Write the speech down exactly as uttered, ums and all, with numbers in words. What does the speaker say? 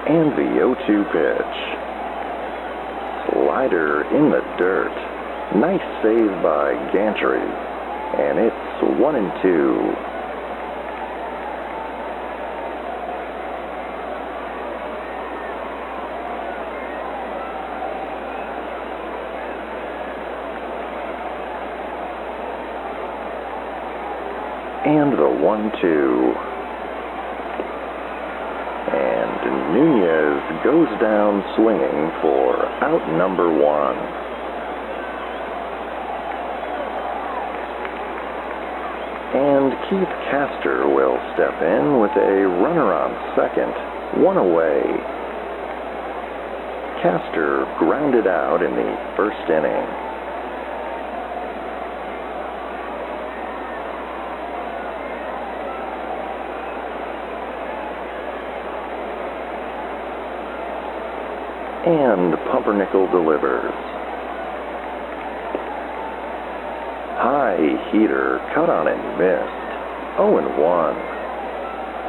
And the oh two pitch. Slider in the dirt. Nice save by Gantry. And it's one and two. And the one two. And Nunez goes down swinging for out number one. And Keith Castor will step in with a runner on second, one away. Castor grounded out in the first inning. And Pumpernickel delivers. High heater, cut on and missed. oh and one.